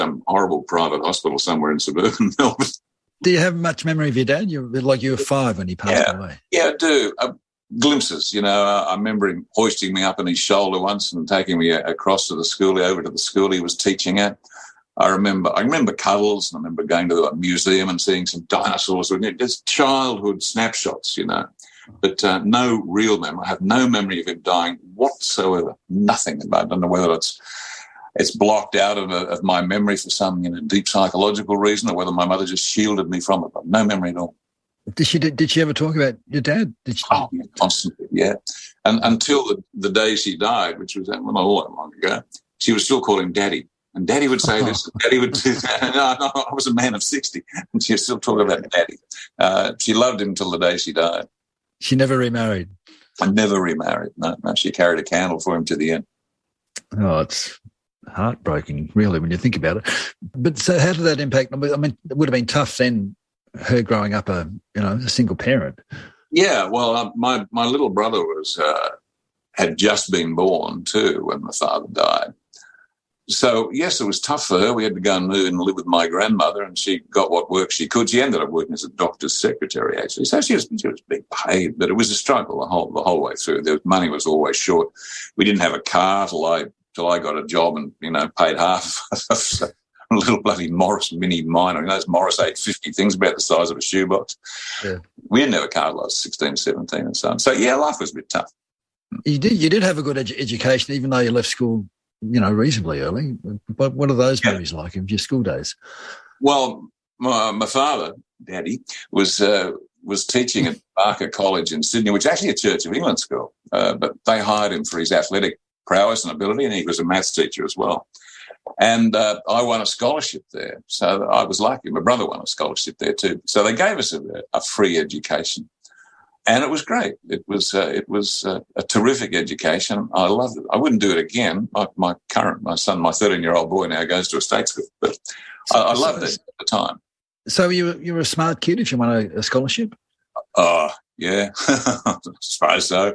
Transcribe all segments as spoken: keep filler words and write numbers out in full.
some horrible private hospital somewhere in suburban Melbourne. Do you have much memory of your dad? You like you were five when he passed yeah. away. Yeah, I do. Uh, glimpses, you know. Uh, I remember him hoisting me up on his shoulder once and taking me a- across to the school, over to the school he was teaching at. I remember I remember cuddles, and I remember going to the museum and seeing some dinosaurs. Just childhood snapshots, you know. But uh, no real memory. I have no memory of him dying whatsoever. Nothing. I don't know whether it's it's blocked out of, a, of my memory for some, you know, deep psychological reason, or whether my mother just shielded me from it. But no memory at all. Did she did she ever talk about your dad? Did she? Oh, yeah, constantly, yeah. And until the, the day she died, which was well, not all that long ago, she would still call him Daddy. And Daddy would say this, and Daddy would do that. No, no, I was a man of sixty, and she was still talking about Daddy. Uh, she loved him until the day she died. She never remarried? I never remarried. No, no, she carried a candle for him to the end. Oh, it's heartbreaking, really, when you think about it. But so how did that impact? I mean, it would have been tough then, her growing up a, you know, a single parent. Yeah, well, uh, my, my little brother was uh, had just been born too when my father died. So, yes, it was tough for her. We had to go and move and live with my grandmother, and she got what work she could. She ended up working as a doctor's secretary, actually. So she was, she was being paid, but it was a struggle the whole the whole way through. The money was always short. We didn't have a car till I till I got a job and, you know, paid half of a little bloody Morris Mini Minor. You know, those Morris eight fifty things about the size of a shoebox. Yeah. We didn't have a car till I was sixteen, seventeen and so on. So, yeah, life was a bit tough. You did, you did have a good edu- education, even though you left school, you know, reasonably early. But what are those yeah. memories like of your school days? Well, my, my father, Daddy, was uh, was teaching at Barker College in Sydney, which is actually a Church of England school. Uh, but they hired him for his athletic prowess and ability, and he was a maths teacher as well. And uh, I won a scholarship there. So I was lucky. My brother won a scholarship there too. So they gave us a, a free education. And it was great. It was uh, it was uh, a terrific education. I loved it. I wouldn't do it again. My, my current, my son, my thirteen-year-old boy now goes to a state school, but I, I loved it at the time. So you were, you were a smart kid if you won a, a scholarship? Oh, yeah. I suppose so.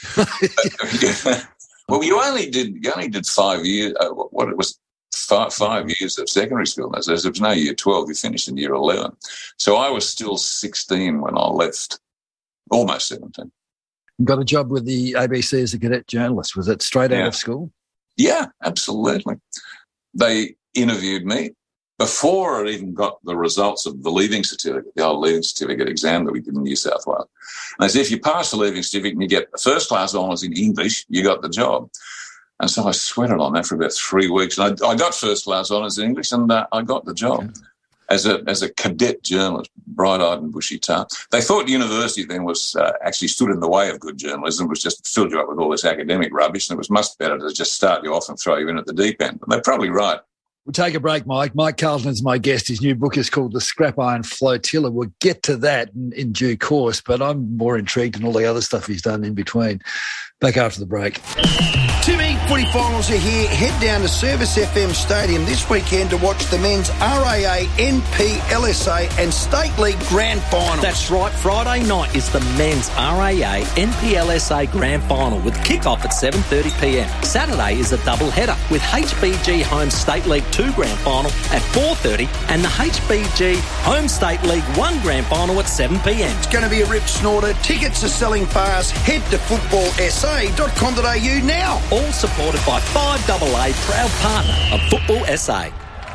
yeah. Well, you only did you only did five years. Uh, what it was five, five years of secondary school. There was no year twelve. You finished in year eleven. So I was still sixteen when I left. Almost seventeen. Got a job with the A B C as a cadet journalist. Was it straight yeah. out of school? Yeah, absolutely. They interviewed me before I even got the results of the leaving certificate, the old leaving certificate exam that we did in New South Wales. And they said, if you pass the leaving certificate and you get a first-class honours in English, you got the job. And so I sweated on that for about three weeks. And I, I got first-class honours in English, and uh, I got the job. Okay. As a as a cadet journalist, bright-eyed and bushy-tailed. They thought university then was uh, actually stood in the way of good journalism. It was just filled you up with all this academic rubbish, and it was much better to just start you off and throw you in at the deep end. But they're probably right. We'll take a break, Mike. Mike Carlton is my guest. His new book is called The Scrap Iron Flotilla. We'll get to that in, in due course, but I'm more intrigued in all the other stuff he's done in between. Back after the break. Timmy, footy finals are here. Head down to Service F M Stadium this weekend to watch the men's R A A, N P L S A and State League Grand Final. That's right. Friday night is the men's R A A, N P L S A Grand Final with kick-off at seven thirty p m. Saturday is a double-header with H B G Home State League two Grand Final at four thirty and the H B G Home State League one Grand Final at seven p m. It's going to be a rip snorter. Tickets are selling fast. Head to football s a dot com dot a u now. All supported by five A A, proud partner of Football S A.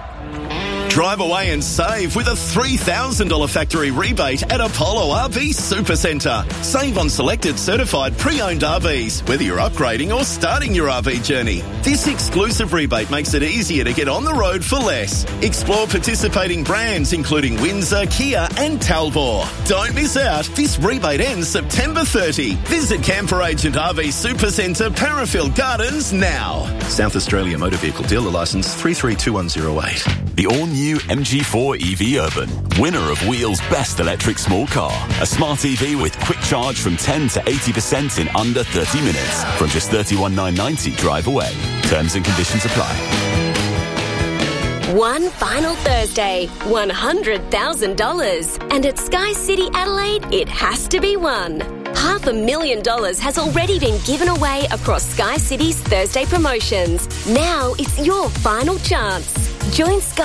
Drive away and save with a three thousand dollars factory rebate at Apollo R V Supercentre. Save on selected certified pre-owned R Vs, whether you're upgrading or starting your R V journey. This exclusive rebate makes it easier to get on the road for less. Explore participating brands including Windsor, Kia and Talbot. Don't miss out. This rebate ends September thirtieth. Visit Camper Agent R V Supercentre, Parafield Gardens now. South Australia Motor Vehicle Dealer Licence three three two one zero eight. The all-new M G four E V Urban, winner of Wheel's Best Electric Small Car. A smart E V with quick charge from ten to eighty percent in under thirty minutes. From just thirty-one thousand nine hundred ninety drive away. Terms and conditions apply. One final Thursday, one hundred thousand dollars. And at Sky City Adelaide, it has to be won. Half a million dollars has already been given away across Sky City's Thursday promotions. Now it's your final chance. Join Sky